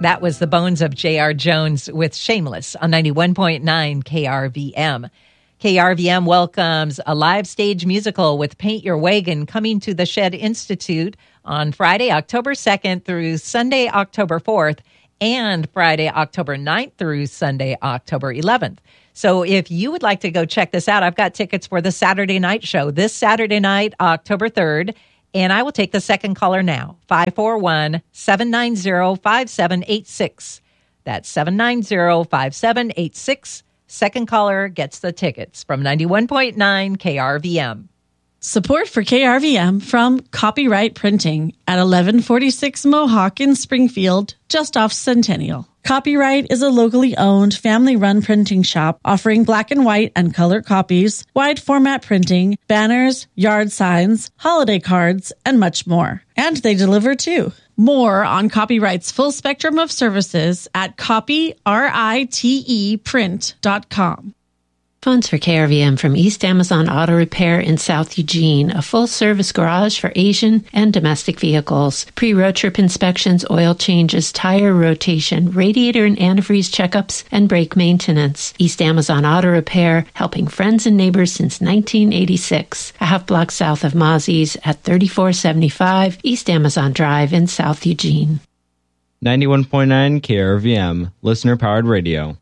That was the Bones of J.R. Jones with Shameless on 91.9 KRVM. KRVM welcomes a live stage musical with Paint Your Wagon coming to the Shed Institute on Friday, October 2nd through Sunday, October 4th, and Friday, October 9th through Sunday, October 11th. So if you would like to go check this out, I've got tickets for the Saturday night show this Saturday night, October 3rd. And I will take the second caller now, 541-790-5786. That's 790-5786. Second caller gets the tickets from 91.9 KRVM. Support for KRVM from Copyright Printing at 1146 Mohawk in Springfield, just off Centennial. Copyright is a locally owned, family-run printing shop offering black and white and color copies, wide format printing, banners, yard signs, holiday cards, and much more. And they deliver too. More on Copyright's full spectrum of services at copyriteprint.com. Funds for KRVM from East Amazon Auto Repair in South Eugene, a full-service garage for Asian and domestic vehicles. Pre-road trip inspections, oil changes, tire rotation, radiator and antifreeze checkups, and brake maintenance. East Amazon Auto Repair, helping friends and neighbors since 1986. A half block south of Mozzie's at 3475 East Amazon Drive in South Eugene. 91.9 KRVM, listener-powered radio.